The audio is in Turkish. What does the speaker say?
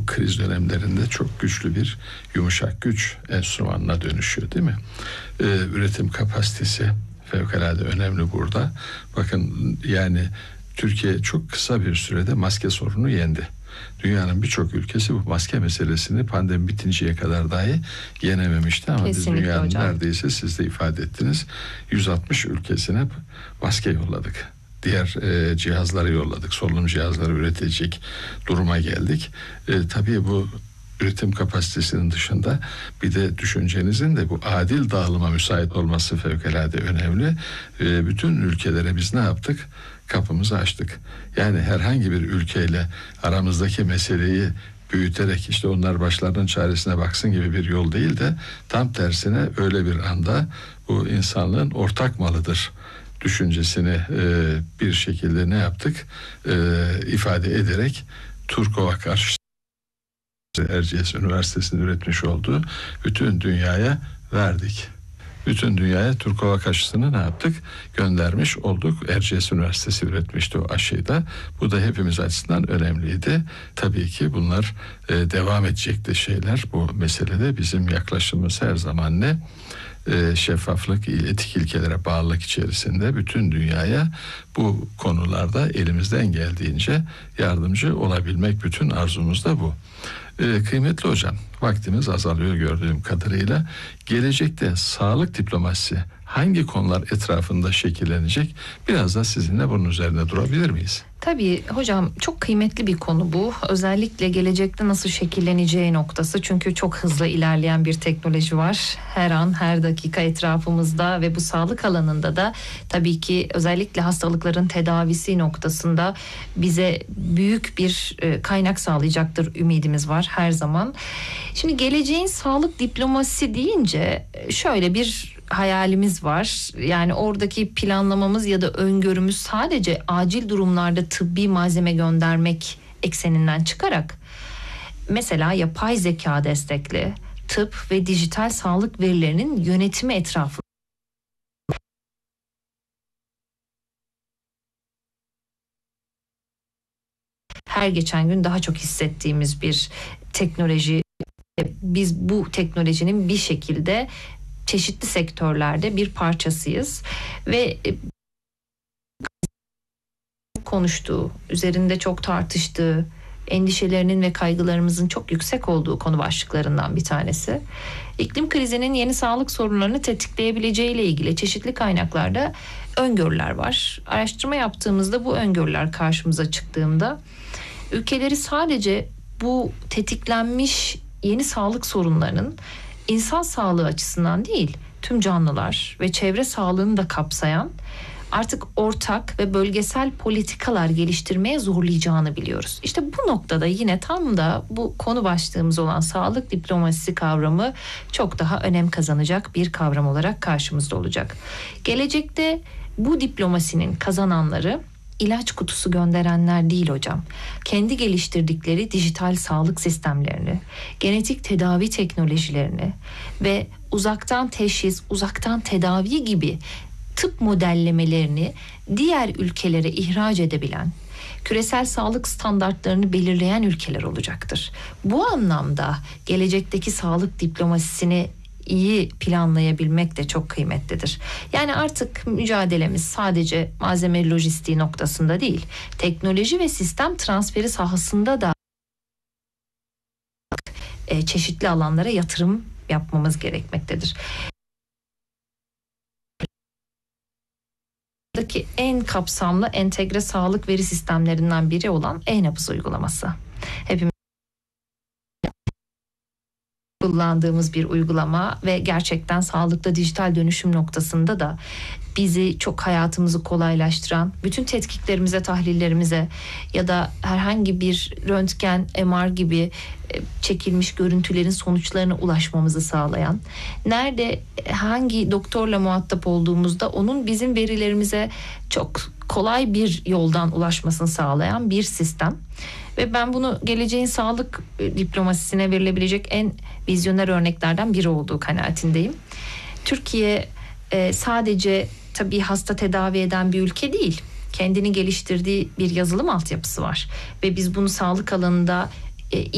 kriz dönemlerinde çok güçlü bir yumuşak güç enstrümanına dönüşüyor, değil mi? Üretim kapasitesi fevkalade önemli burada. Bakın yani Türkiye çok kısa bir sürede maske sorunu yendi. Dünyanın birçok ülkesi bu maske meselesini pandemi bitinceye kadar dahi yenememişti ama Kesinlikle biz dünyanın hocam. neredeyse siz de ifade ettiniz 160 ülkesine maske yolladık. Diğer cihazları yolladık. Solunum cihazları üretecek duruma geldik. Tabii bu üretim kapasitesinin dışında bir de düşüncenizin de bu adil dağılıma müsait olması fevkalade önemli. Bütün ülkelere biz ne yaptık? Kapımızı açtık. Yani herhangi bir ülkeyle aramızdaki meseleyi büyüterek işte onlar başlarının çaresine baksın gibi bir yol değil de tam tersine öyle bir anda bu insanlığın ortak malıdır düşüncesini bir şekilde ne yaptık? İfade ederek Turkova karşı Erciyes Üniversitesi'nin üretmiş olduğu bütün dünyaya verdik. Bütün dünyaya Turkova aşısını ne yaptık? Göndermiş olduk. Erciyes Üniversitesi üretmişti o aşıyı da. Bu da hepimiz açısından önemliydi. Tabii ki bunlar devam edecekti şeyler. Bu meselede bizim yaklaşımımız her zaman ne? Şeffaflık, etik ilkelere bağlılık içerisinde bütün dünyaya bu konularda elimizden geldiğince yardımcı olabilmek, bütün arzumuz da bu. Kıymetli hocam, vaktimiz azalıyor gördüğüm kadarıyla. Gelecekte sağlık diplomasisi hangi konular etrafında şekillenecek? Biraz da sizinle bunun üzerine durabilir miyiz? Tabii hocam, çok kıymetli bir konu bu. Özellikle gelecekte nasıl şekilleneceği noktası. Çünkü çok hızlı ilerleyen bir teknoloji var. Her an, her dakika etrafımızda ve bu sağlık alanında da tabii ki özellikle hastalıkların tedavisi noktasında bize büyük bir kaynak sağlayacaktır ümidimiz var her zaman. Şimdi geleceğin sağlık diplomasisi deyince şöyle bir hayalimiz var. Yani oradaki planlamamız ya da öngörümüz sadece acil durumlarda tıbbi malzeme göndermek ekseninden çıkarak mesela yapay zeka destekli tıp ve dijital sağlık verilerinin yönetimi etrafında her geçen gün daha çok hissettiğimiz bir teknoloji. Biz bu teknolojinin bir şekilde çeşitli sektörlerde bir parçasıyız ve konuştuğu, üzerinde çok tartıştığı, endişelerinin ve kaygılarımızın çok yüksek olduğu konu başlıklarından bir tanesi. İklim krizinin yeni sağlık sorunlarını tetikleyebileceği ile ilgili çeşitli kaynaklarda öngörüler var. Araştırma yaptığımızda bu öngörüler karşımıza çıktığında ülkeleri sadece bu tetiklenmiş yeni sağlık sorunlarının insan sağlığı açısından değil, tüm canlılar ve çevre sağlığını da kapsayan artık ortak ve bölgesel politikalar geliştirmeye zorlayacağını biliyoruz. İşte bu noktada yine tam da bu konu başlığımız olan sağlık diplomasisi kavramı çok daha önem kazanacak bir kavram olarak karşımızda olacak. Gelecekte bu diplomasinin kazananları ilaç kutusu gönderenler değil hocam. Kendi geliştirdikleri dijital sağlık sistemlerini, genetik tedavi teknolojilerini ve uzaktan teşhis, uzaktan tedavi gibi tıp modellemelerini diğer ülkelere ihraç edebilen, küresel sağlık standartlarını belirleyen ülkeler olacaktır. Bu anlamda gelecekteki sağlık diplomasisini iyi planlayabilmek de çok kıymetlidir. Yani artık mücadelemiz sadece malzeme lojistiği noktasında değil, teknoloji ve sistem transferi sahasında da çeşitli alanlara yatırım yapmamız gerekmektedir. En kapsamlı entegre sağlık veri sistemlerinden biri olan e-nabız uygulaması. Hepimiz kullandığımız bir uygulama ve gerçekten sağlıkta dijital dönüşüm noktasında da bizi çok hayatımızı kolaylaştıran, bütün tetkiklerimize, tahlillerimize ya da herhangi bir röntgen, MR gibi çekilmiş görüntülerin sonuçlarına ulaşmamızı sağlayan, nerede hangi doktorla muhatap olduğumuzda onun bizim verilerimize çok kolay bir yoldan ulaşmasını sağlayan bir sistem. Ve ben bunu geleceğin sağlık diplomasisine verilebilecek en vizyoner örneklerden biri olduğu kanaatindeyim. Türkiye sadece tabii hasta tedavi eden bir ülke değil. Kendini geliştirdiği bir yazılım altyapısı var. Ve biz bunu sağlık alanında